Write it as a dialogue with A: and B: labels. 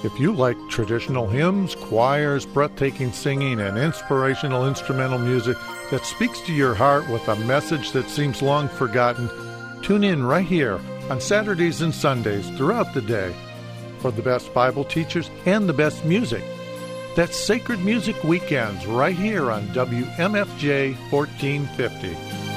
A: If you like traditional hymns, choirs, breathtaking singing, and inspirational instrumental music that speaks to your heart with a message that seems long forgotten, tune in right here on Saturdays and Sundays throughout the day for the best Bible teachers and the best music. That's Sacred Music Weekends right here on WMFJ 1450.